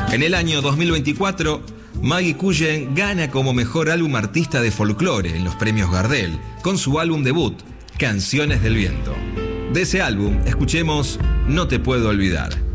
En el año 2024, Maggie Cullen gana como mejor álbum artista de folclore en los premios Gardel, con su álbum debut, Canciones del Viento. De ese álbum, escuchemos No te puedo olvidar.